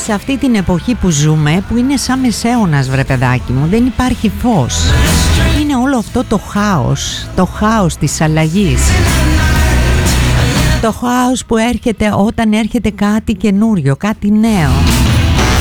σε αυτή την εποχή που ζούμε, που είναι σαν μεσαίωνας, βρε παιδάκι μου, δεν υπάρχει φως. Είναι όλο αυτό το χάος της αλλαγής. Το χάος που έρχεται όταν έρχεται κάτι καινούριο, κάτι νέο.